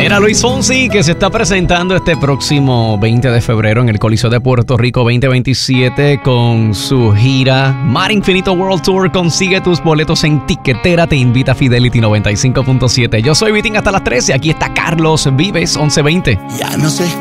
Era Luis Fonsi, que se está presentando este próximo 20 de febrero en el Coliseo de Puerto Rico 2027 con su gira Mar Infinito World Tour. Consigue tus boletos en Tiquetera. Te invita Fidelity 95.7. Yo soy Vitín hasta las 13. Aquí está Carlos Vives 1120. Ya no sé